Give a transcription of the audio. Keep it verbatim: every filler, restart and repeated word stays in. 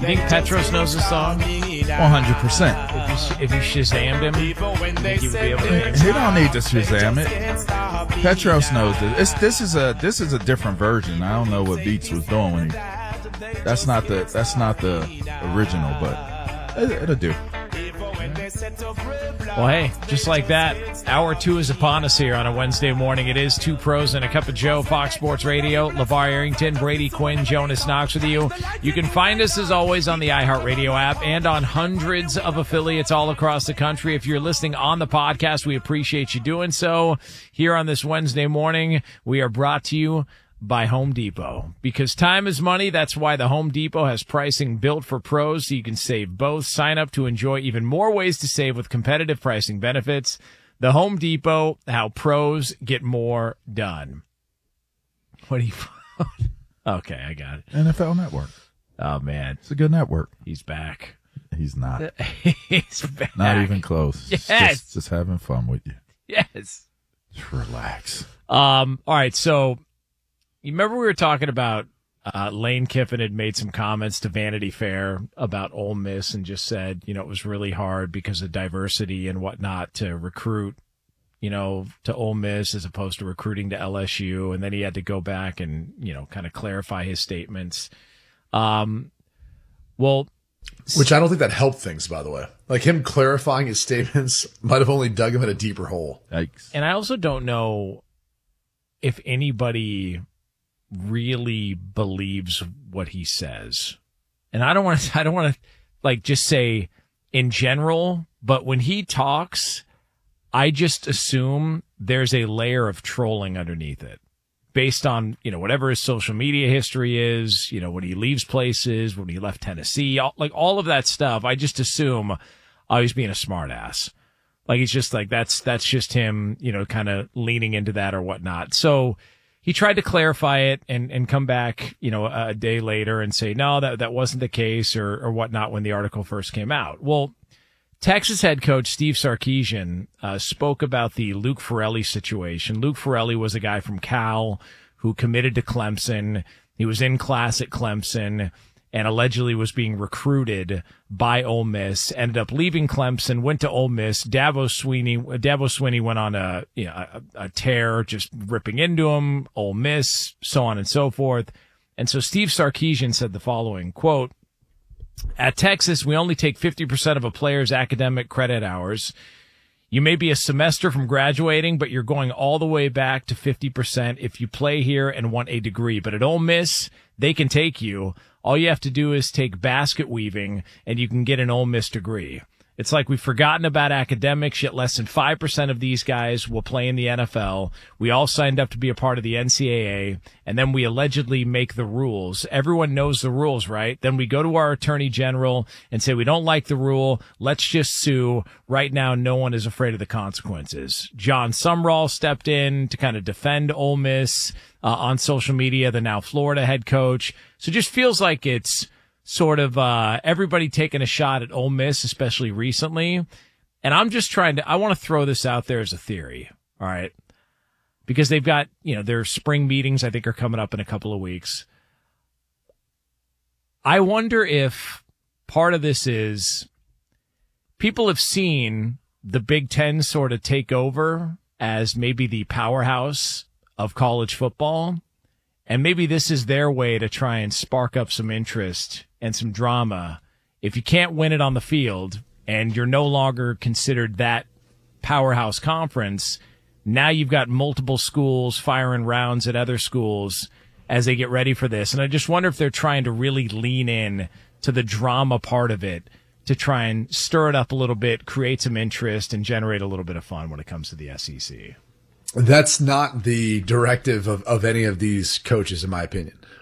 You think Petros knows the song? one hundred percent. If you, if you Shazammed him, you think he would be able to name He don't need to Shazam it. Petros knows this. It's, this is a this is a different version. I don't know what Beats was doing when he. That's not the that's not the original, but it, it'll do. Well, hey, just like that, hour two is upon us here on a Wednesday morning. It is Two Pros and a Cup of Joe, Fox Sports Radio. LeVar Arrington, Brady Quinn, Jonas Knox with you. You can find us, as always, on the iHeartRadio app and on hundreds of affiliates all across the country. If you're listening on the podcast, we appreciate you doing so. Here on this Wednesday morning, we are brought to you by Home Depot. Because time is money, that's why the Home Depot has pricing built for pros so you can save both. Sign up to enjoy even more ways to save with competitive pricing benefits. The Home Depot, how pros get more done. What do you... Okay, I got it. N F L Network. Oh, man. It's a good network. He's back. He's not. He's back. Not even close. Yes. Just, just having fun with you. Yes. Just relax. Um. All right, so... You remember we were talking about uh, Lane Kiffin had made some comments to Vanity Fair about Ole Miss and just said, you know, it was really hard because of diversity and whatnot to recruit, you know, to Ole Miss as opposed to recruiting to L S U. And then he had to go back and, you know, kind of clarify his statements. Um, well, which I don't think that helped things, by the way. Like him clarifying his statements might have only dug him in a deeper hole. Yikes. And I also don't know if anybody really believes what he says. And I don't want to, I don't want to like just say in general, but when he talks, I just assume there's a layer of trolling underneath it based on, you know, whatever his social media history is, you know, when he leaves places, when he left Tennessee, all, like all of that stuff. I just assume, oh, he's being a smart ass. Like he's just like, that's, that's just him, you know, kind of leaning into that or whatnot. So, he tried to clarify it and, and come back, you know, a day later and say, no, that, that wasn't the case or, or whatnot when the article first came out. Well, Texas head coach Steve Sarkisian uh, spoke about the Luke Ferrelli situation. Luke Ferrelli was a guy from Cal who committed to Clemson. He was in class at Clemson and allegedly was being recruited by Ole Miss, ended up leaving Clemson, went to Ole Miss. Dabo Swinney, Dabo Swinney went on a, you know, a, a tear, just ripping into him, Ole Miss, so on and so forth. And so Steve Sarkisian said the following, quote, at Texas, we only take fifty percent of a player's academic credit hours. You may be a semester from graduating, but you're going all the way back to fifty percent if you play here and want a degree. But at Ole Miss, they can take you. All you have to do is take basket weaving, and you can get an Ole Miss degree. It's like we've forgotten about academics, yet less than five percent of these guys will play in the N F L. We all signed up to be a part of the N C double A, and then we allegedly make the rules. Everyone knows the rules, right? Then we go to our attorney general and say, we don't like the rule. Let's just sue. Right now, no one is afraid of the consequences. John Sumrall stepped in to kind of defend Ole Miss uh, on social media, the now Florida head coach. So it just feels like it's sort of uh everybody taking a shot at Ole Miss, especially recently. And I'm just trying to, I want to throw this out there as a theory, all right? Because they've got, you know, their spring meetings, I think, are coming up in a couple of weeks. I wonder if part of this is people have seen the Big Ten sort of take over as maybe the powerhouse of college football. And maybe this is their way to try and spark up some interest and some drama. If you can't win it on the field and you're no longer considered that powerhouse conference, now you've got multiple schools firing rounds at other schools as they get ready for this. And I just wonder if they're trying to really lean in to the drama part of it to try and stir it up a little bit, create some interest, and generate a little bit of fun when it comes to the S E C. That's not the directive of, of any of these coaches, in my opinion.